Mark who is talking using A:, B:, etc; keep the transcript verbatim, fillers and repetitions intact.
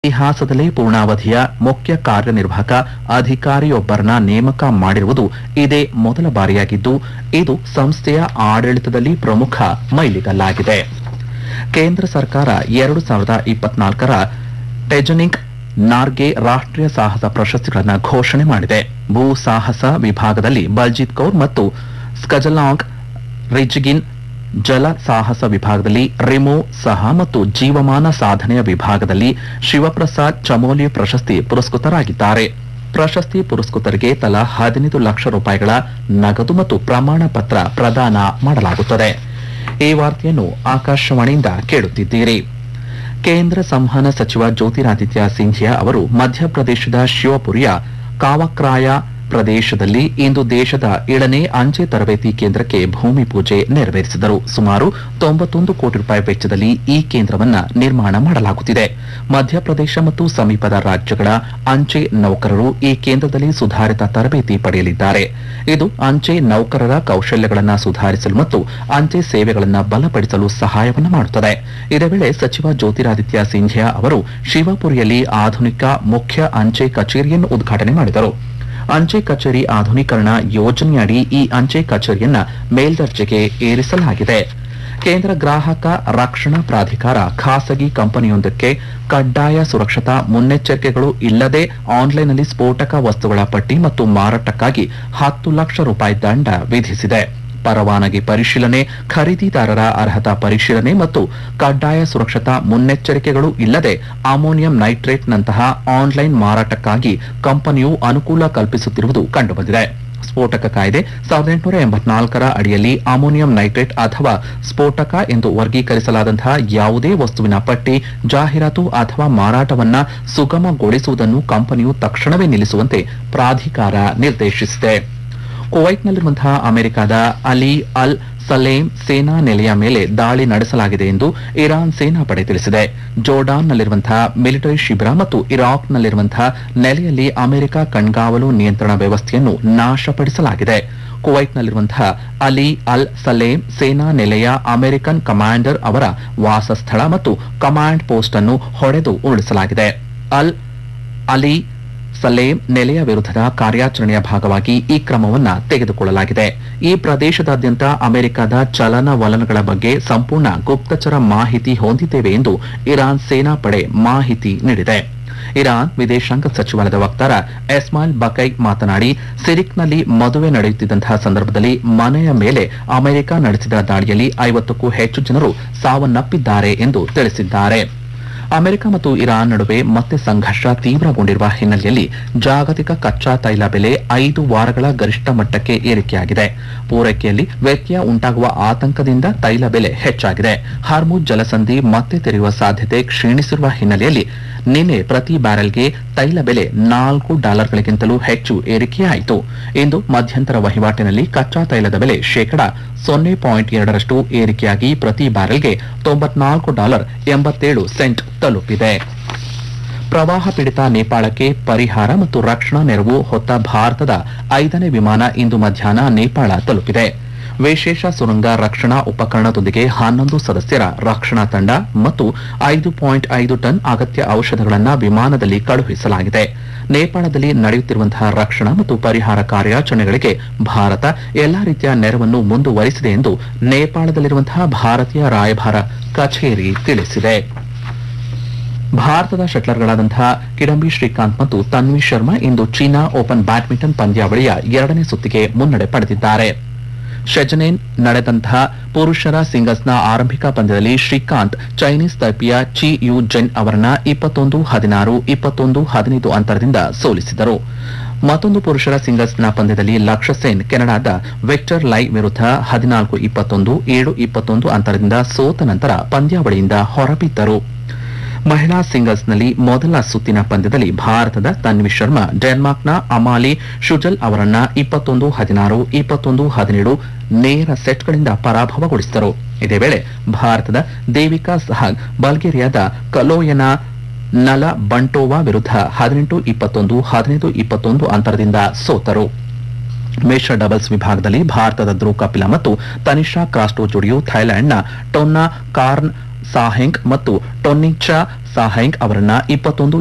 A: ಇತಿಹಾಸದಲ್ಲೇ ಪೂರ್ಣಾವಧಿಯ ಮುಖ್ಯ ಕಾರ್ಯನಿರ್ವಾಹಕ ಅಧಿಕಾರಿಯೊಬ್ಬರನ್ನ ನೇಮಕ ಮಾಡಿರುವುದು ಇದೇ ಮೊದಲ ಬಾರಿಯಾಗಿದ್ದು, ಇದು ಸಂಸ್ಥೆಯ ಆಡಳಿತದಲ್ಲಿ ಪ್ರಮುಖ ಮೈಲಿಗಲ್ಲಾಗಿದೆ. ಕೇಂದ್ರ ಸರ್ಕಾರ ಎರಡು ಸಾವಿರದ ಇಪ್ಪತ್ನಾಲ್ಕರ ಟೆಜನಿಕ್ ನಾರ್ಗೆ ರಾಷ್ಟ್ರೀಯ ಸಾಹಸ ಪ್ರಶಸ್ತಿಗಳನ್ನು ಘೋಷಣೆ ಮಾಡಿದೆ. ಭೂ ಸಾಹಸ ವಿಭಾಗದಲ್ಲಿ ಬಲ್ಜಿತ್ ಕೌರ್ ಮತ್ತು ಸ್ಕಜಲಾಂಗ್ ರಿಜ್ಗಿನ್, ಜಲ ಸಾಹಸ ವಿಭಾಗದಲ್ಲಿ ರಿಮೋ ಸಹ ಮತ್ತು ಜೀವಮಾನ ಸಾಧನೆಯ ವಿಭಾಗದಲ್ಲಿ ಶಿವಪ್ರಸಾದ್ ಚಮೋಲಿ ಪ್ರಶಸ್ತಿ ಪುರಸ್ಕೃತರಾಗಿದ್ದಾರೆ. ಪ್ರಶಸ್ತಿ ಪುರಸ್ಕೃತರಿಗೆ ತಲಾ ಹದಿನೈದು ಲಕ್ಷ ರೂಪಾಯಿಗಳ ನಗದು ಮತ್ತು ಪ್ರಮಾಣ ಪತ್ರ ಪ್ರದಾನ ಮಾಡಲಾಗುತ್ತದೆ. ಈ ವಾರ್ತೆಯನ್ನು ಆಕಾಶವಾಣಿಯಿಂದ ಕೇಳುತ್ತಿದ್ದೀರಿ. ಕೇಂದ್ರ ಸಂವಹನ ಸಚಿವ ಜ್ಯೋತಿರಾದಿತ್ಯ ಸಿಂಧಿಯಾ ಅವರು ಮಧ್ಯಪ್ರದೇಶದ ಶಿವಪುರಿಯ ಕಾವಕ್ರಾಯ ಪ್ರದೇಶದಲ್ಲಿ ಇಂದು ದೇಶದ ಏಳನೇ ಅಂಚೆ ತರಬೇತಿ ಕೇಂದ್ರಕ್ಕೆ ಭೂಮಿ ಪೂಜೆ ನೆರವೇರಿಸಿದರು. ಸುಮಾರು ತೊಂಬತ್ತೊಂದು ಕೋಟಿ ರೂಪಾಯಿ ವೆಚ್ಚದಲ್ಲಿ ಈ ಕೇಂದ್ರವನ್ನು ನಿರ್ಮಾಣ ಮಾಡಲಾಗುತ್ತಿದೆ. ಮಧ್ಯಪ್ರದೇಶ ಮತ್ತು ಸಮೀಪದ ರಾಜ್ಯಗಳ ಅಂಚೆ ನೌಕರರು ಈ ಕೇಂದ್ರದಲ್ಲಿ ಸುಧಾರಿತ ತರಬೇತಿ ಪಡೆಯಲಿದ್ದಾರೆ. ಇದು ಅಂಚೆ ನೌಕರರ ಕೌಶಲ್ಯಗಳನ್ನು ಸುಧಾರಿಸಲು ಮತ್ತು ಅಂಚೆ ಸೇವೆಗಳನ್ನು ಬಲಪಡಿಸಲು ಸಹಾಯವನ್ನು ಮಾಡುತ್ತದೆ. ಇದೇ ವೇಳೆ ಸಚಿವ ಜ್ಯೋತಿರಾದಿತ್ಯ ಸಿಂಧಿಯಾ ಅವರು ಶಿವಪುರಿಯಲ್ಲಿ ಆಧುನಿಕ ಮುಖ್ಯ ಅಂಚೆ ಕಚೇರಿಯನ್ನು ಉದ್ಘಾಟನೆ ಮಾಡಿದರು. ಅಂಚೆ ಕಚೇರಿ ಆಧುನೀಕರಣ ಯೋಜನೆಯಡಿ ಈ ಅಂಚೆ ಕಚೇರಿಯನ್ನ ಮೇಲ್ದರ್ಜೆಗೆ ಏರಿಸಲಾಗಿದೆ. ಕೇಂದ್ರ ಗ್ರಾಹಕ ರಕ್ಷಣಾ ಪ್ರಾಧಿಕಾರ ಖಾಸಗಿ ಕಂಪನಿಯೊಂದಕ್ಕೆ ಕಡ್ಡಾಯ ಸುರಕ್ಷತಾ ಮುನ್ನೆಚ್ಚರಿಕೆಗಳು ಇಲ್ಲದೆ ಆನ್ಲೈನ್ನಲ್ಲಿ ಸ್ಫೋಟಕ ವಸ್ತುಗಳ ಪಟ್ಟಿ ಮತ್ತು ಮಾರಾಟಕ್ಕಾಗಿ ಹತ್ತು ಲಕ್ಷ ರೂಪಾಯಿ ದಂಡ ವಿಧಿಸಿದೆ. ಪರವಾನಗಿ ಪರಿಶೀಲನೆ, ಖರೀದಿದಾರರ ಅರ್ಹತಾ ಪರಿಶೀಲನೆ ಮತ್ತು ಕಡ್ಡಾಯ ಸುರಕ್ಷತಾ ಮುನ್ನೆಚ್ಚರಿಕೆಗಳು ಇಲ್ಲದೆ ಅಮೋನಿಯಂ ನೈಟ್ರೇಟ್ನಂತಹ ಆನ್ಲೈನ್ ಮಾರಾಟಕ್ಕಾಗಿ ಕಂಪನಿಯು ಅನುಕೂಲ ಕಲ್ಪಿಸುತ್ತಿರುವುದು ಕಂಡುಬಂದಿದೆ. ಸ್ಫೋಟಕ ಕಾಯ್ದೆ ಸಾವಿರದ ಎಂಟುನೂರ ಎಂಬತ್ನಾಲ್ಕರ ಅಡಿಯಲ್ಲಿ ಅಮೋನಿಯಂ ನೈಟ್ರೇಟ್ ಅಥವಾ ಸ್ಫೋಟಕ ಎಂದು ವರ್ಗೀಕರಿಸಲಾದಂತಹ ಯಾವುದೇ ವಸ್ತುವಿನ ಪಟ್ಟಿ, ಜಾಹೀರಾತು ಅಥವಾ ಮಾರಾಟವನ್ನ ಸುಗಮಗೊಳಿಸುವುದನ್ನು ಕಂಪನಿಯು ತಕ್ಷಣವೇ ನಿಲ್ಲಿಸುವಂತೆ ಪ್ರಾಧಿಕಾರ ನಿರ್ದೇಶಿಸಿದೆ. ಕುವೈಟ್ನಲ್ಲಿರುವಂತಹ ಅಮೆರಿಕದ ಅಲಿ ಅಲ್ ಸಲೇಂ ಸೇನಾ ನೆಲೆಯ ಮೇಲೆ ದಾಳಿ ನಡೆಸಲಾಗಿದೆ ಎಂದು ಇರಾನ್ ಸೇನಾಪಡೆ ತಿಳಿಸಿದೆ. ಜೋರ್ಡಾನ್ನಲ್ಲಿರುವಂತಹ ಮಿಲಿಟರಿ ಶಿಬಿರ ಮತ್ತು ಇರಾಕ್ನಲ್ಲಿರುವಂತಹ ನೆಲೆಯಲ್ಲಿ ಅಮೆರಿಕ ಕಣ್ಗಾವಲು ನಿಯಂತ್ರಣ ವ್ಯವಸ್ಥೆಯನ್ನು ನಾಶಪಡಿಸಲಾಗಿದೆ. ಕುವೈಟ್ನಲ್ಲಿರುವಂತಹ ಅಲಿ ಅಲ್ ಸಲೇಂ ಸೇನಾ ನೆಲೆಯ ಅಮೆರಿಕನ್ ಕಮಾಂಡರ್ ಅವರ ವಾಸಸ್ಥಳ ಮತ್ತು ಕಮಾಂಡ್ ಪೋಸ್ಟ್ ಅನ್ನು ಹೊಡೆದು ಉರುಳಿಸಲಾಗಿದೆ. ಅಲ್ ಅಲಿ ಸಲೇಂ ನೆಲೆಯ ವಿರುದ್ಧದ ಕಾರ್ಯಾಚರಣೆಯ ಭಾಗವಾಗಿ ಈ ಕ್ರಮವನ್ನು ತೆಗೆದುಕೊಳ್ಳಲಾಗಿದೆ. ಈ ಪ್ರದೇಶದಾದ್ಯಂತ ಅಮೆರಿಕದ ಚಲನವಲನಗಳ ಬಗ್ಗೆ ಸಂಪೂರ್ಣ ಗುಪ್ತಚರ ಮಾಹಿತಿ ಹೊಂದಿದ್ದೇವೆ ಎಂದು ಇರಾನ್ ಸೇನಾಪಡೆ ಮಾಹಿತಿ ನೀಡಿದೆ. ಇರಾನ್ ವಿದೇಶಾಂಗ ಸಚಿವಾಲಯದ ವಕ್ತಾರ ಎಸ್ಮಾಯಿಲ್ ಬಕೈ ಮಾತನಾಡಿ, ಸಿರಿಕ್ನಲ್ಲಿ ಮದುವೆ ನಡೆಯುತ್ತಿದ್ದಂತಹ ಸಂದರ್ಭದಲ್ಲಿ ಮನೆಯ ಮೇಲೆ ಅಮೆರಿಕ ನಡೆಸಿದ ದಾಳಿಯಲ್ಲಿ ಐವತ್ತಕ್ಕೂ ಹೆಚ್ಚು ಜನರು ಸಾವನ್ನಪ್ಪಿದ್ದಾರೆ ಎಂದು ತಿಳಿಸಿದ್ದಾರೆ. ಅಮೆರಿಕ ಮತ್ತು ಇರಾನ್ ನಡುವೆ ಮತ್ತೆ ಸಂಘರ್ಷ ತೀವ್ರಗೊಂಡಿರುವ ಹಿನ್ನೆಲೆಯಲ್ಲಿ ಜಾಗತಿಕ ಕಚ್ಚಾ ತೈಲ ಬೆಲೆ ಐದು ವಾರಗಳ ಗರಿಷ್ಠ ಮಟ್ಟಕ್ಕೆ ಏರಿಕೆಯಾಗಿದೆ. ಪೂರೈಕೆಯಲ್ಲಿ ವ್ಯತ್ಯಯ ಉಂಟಾಗುವ ಆತಂಕದಿಂದ ತೈಲ ಬೆಲೆ ಹೆಚ್ಚಾಗಿದೆ. ಹಾರ್ಮುಜ್ ಜಲಸಂಧಿ ಮತ್ತೆ ತೆರೆಯುವ ಸಾಧ್ಯತೆ ಕ್ಷೀಣಿಸಿರುವ ಹಿನ್ನೆಲೆಯಲ್ಲಿ ನಿನ್ನೆ ಪ್ರತಿ ಬ್ಯಾರೆಲ್ಗೆ ತೈಲ ಬೆಲೆ ನಾಲ್ಕು ಡಾಲರ್ಗಳಿಗಿಂತಲೂ ಹೆಚ್ಚು ಏರಿಕೆಯಾಯಿತು. ಇಂದು ಮಧ್ಯಂತರ ವಹಿವಾಟಿನಲ್ಲಿ ಕಚ್ಚಾ ತೈಲದ ಬೆಲೆ ಶೇಕಡಾ ಸೊನ್ನೆ ಪಾಯಿಂಟ್ ಎರಡರಷ್ಟು ಏರಿಕೆಯಾಗಿ ಪ್ರತಿ ಬ್ಯಾರೆಲ್ಗೆ ತೊಂಬತ್ನಾಲ್ಕು ಡಾಲರ್ ಎಂಬತ್ತೇಳು ಸೆಂಟ್ ತಲುಪಿದೆ. ಪ್ರವಾಹ ಪೀಡಿತ ನೇಪಾಳಕ್ಕೆ ಪರಿಹಾರ ಮತ್ತು ರಕ್ಷಣಾ ನೆರವು ಹೊತ್ತ ಭಾರತದ ಐದನೇ ವಿಮಾನ ಇಂದು ಮಧ್ಯಾಹ್ನ ನೇಪಾಳ ತಲುಪಿದೆ. ವಿಶೇಷ ಸುರಂಗ ರಕ್ಷಣಾ ಉಪಕರಣದೊಂದಿಗೆ ಹನ್ನೊಂದು ಸದಸ್ಯರ ರಕ್ಷಣಾ ತಂಡ ಮತ್ತು ಐದು ಪಾಯಿಂಟ್ ಐದು ಟನ್ ಅಗತ್ಯ ಔಷಧಗಳನ್ನು ವಿಮಾನದಲ್ಲಿ ಕಳುಹಿಸಲಾಗಿದೆ. ನೇಪಾಳದಲ್ಲಿ ನಡೆಯುತ್ತಿರುವಂತಹ ರಕ್ಷಣಾ ಮತ್ತು ಪರಿಹಾರ ಕಾರ್ಯಾಚರಣೆಗಳಿಗೆ ಭಾರತ ಎಲ್ಲಾ ರೀತಿಯ ನೆರವನ್ನು ಮುಂದುವರಿಸಿದೆ ಎಂದು ನೇಪಾಳದಲ್ಲಿರುವಂತಹ ಭಾರತೀಯ ರಾಯಭಾರ ಕಚೇರಿ ತಿಳಿಸಿದೆ. ಭಾರತದ ಶಟ್ಲರ್ಗಳಾದಂತಹ ಕಿಡಂಬಿ ಶ್ರೀಕಾಂತ್ ಮತ್ತು ತನ್ವಿ ಶರ್ಮಾ ಇಂದು ಚೀನಾ ಓಪನ್ ಬ್ಯಾಡ್ಮಿಂಟನ್ ಪಂದ್ಯಾವಳಿಯ ಎರಡನೇ ಸುತ್ತಿಗೆ ಮುನ್ನಡೆ ಪಡೆದಿದ್ದಾರೆ. ಶೆಜನೇನ್ ನಡೆದಂತಹ ಪುರುಷರ ಸಿಂಗಲ್ಸ್ನ ಆರಂಭಿಕ ಪಂದ್ಯದಲ್ಲಿ Srikanth Chinese ತೈಪಿಯ chi you Zen ಅವರನ್ನ ಇಪ್ಪತ್ತೊಂದು ಹದಿನಾರು, ಇಪ್ಪತ್ತೊಂದು ಹದಿನೈದು ಅಂತರದಿಂದ ಸೋಲಿಸಿದರು. ಮತ್ತೊಂದು ಪುರುಷರ ಸಿಂಗಲ್ಸ್ನ ಪಂದ್ಯದಲ್ಲಿ ಲಕ್ಷ್ಯ ಸೇನ್ ಕೆನಡಾದ ವಿಕ್ಟರ್ ಲೈ ವಿರುದ್ಧ ಹದಿನಾಲ್ಕು ಇಪ್ಪತ್ತೊಂದು, ಏಳು ಇಪ್ಪತ್ತೊಂದು ಅಂತರದಿಂದ ಸೋತ ನಂತರ ಪಂದ್ಯಾವಳಿಯಿಂದ ಹೊರಬಿದ್ದರು. ಮಹಿಳಾ ಸಿಂಗಲ್ಸ್ನಲ್ಲಿ ಮೊದಲ ಸುತ್ತಿನ ಪಂದ್ಯದಲ್ಲಿ ಭಾರತದ ತನ್ವಿ ಶರ್ಮಾ ಡೆನ್ಮಾರ್ಕ್ನ ಅಮಾಲಿ ಶುಜಲ್ ಅವರನ್ನ ಇಪ್ಪತ್ತೊಂದು ಹದಿನಾರು, ಇಪ್ಪತ್ತೊಂದು ಹದಿನೇಳು ನೇರ ಸೆಟ್ಗಳಿಂದ ಪರಾಭವಗೊಳಿಸಿದರು. ಇದೇ ವೇಳೆ ಭಾರತದ ದೇವಿಕಾ ಸಹಾಗ್ ಬಲ್ಗೇರಿಯಾದ ಕಲೋಯನ ನಲ ಬಂಟೋವಾ ವಿರುದ್ಧ ಹದಿನೆಂಟು ಇಪ್ಪತ್ತೊಂದು, ಹದಿನೈದು ಇಪ್ಪತ್ತೊಂದು ಅಂತರದಿಂದ ಸೋತರು. ಮಿಶ್ರ ಡಬಲ್ಸ್ ವಿಭಾಗದಲ್ಲಿ ಭಾರತದ ಧ್ರುವ್ ಕಪಿಲಾ ಮತ್ತು ತನಿಷಾ ಕ್ರಾಸ್ಟೋ ಜೋಡಿಯು ಥೈಲ್ಯಾಂಡ್ನ ಟೊನ್ನಾ ಕಾರ್ನ್ ಸಾಹೆಂಗ್ ಮತ್ತು ಟೊನ್ನಿಚ್ಚಾ ಸಾಹೆಂಗ್ ಅವರನ್ನ ಇಪ್ಪತ್ತೊಂದು